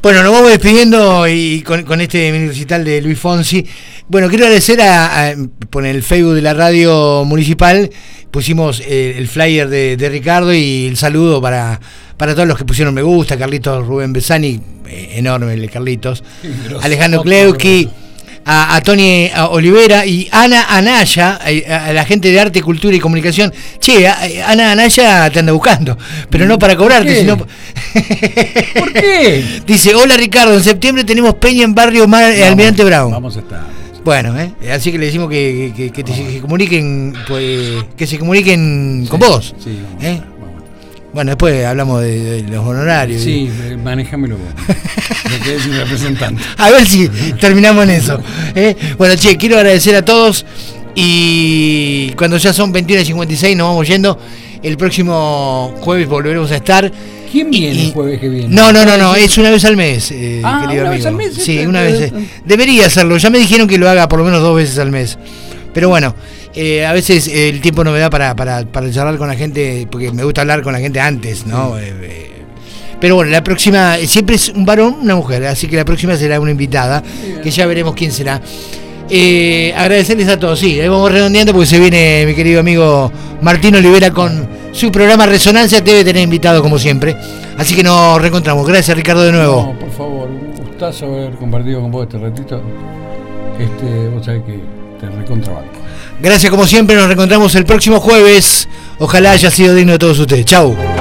Bueno, nos vamos despidiendo y con este mini recital de Luis Fonsi. Bueno, quiero agradecer por el Facebook de la radio municipal, pusimos el flyer de Ricardo y el saludo para todos los que pusieron me gusta, Carlitos Rubén Besani, enorme el Carlitos, Alejandro Kleuki, a Tony Olivera y Ana Anaya, a la gente de Arte, Cultura y Comunicación. Che, Ana Anaya te anda buscando, pero no para cobrarte, sino... ¿Por qué? Dice, hola Ricardo, en septiembre tenemos peña en Barrio Almirante Brown. Vamos a estar. Bueno, así que le decimos que se comuniquen, pues, que se comuniquen con vos. Sí, vamos a estar. Bueno, después hablamos de los honorarios. Sí, manéjamelo vos. Me quedé sin representante. A ver si terminamos en eso. Bueno, che, quiero agradecer a todos. Y cuando ya son 21:56 nos vamos yendo. El próximo jueves volveremos a estar. ¿Quién viene el jueves que viene? No, es una vez al mes, querido ¿una amigo. vez al mes? Sí, una vez. Debería hacerlo. Ya me dijeron que lo haga por lo menos 2 veces al mes. Pero bueno, a veces el tiempo no me da para charlar con la gente, porque me gusta hablar con la gente antes, ¿no? Sí. Pero bueno, la próxima siempre es un varón, una mujer, así que la próxima será una invitada, que ya veremos quién será. Agradecerles a todos, sí, ahí vamos redondeando porque se viene mi querido amigo Martín Olivera con su programa Resonancia, debe tener invitado como siempre, así que nos reencontramos. Gracias Ricardo de nuevo. No, por favor, un gustazo haber compartido con vos este ratito, vos sabés que te recontrabanco. Gracias como siempre, nos reencontramos el próximo jueves, ojalá haya sido digno de todos ustedes. Chau.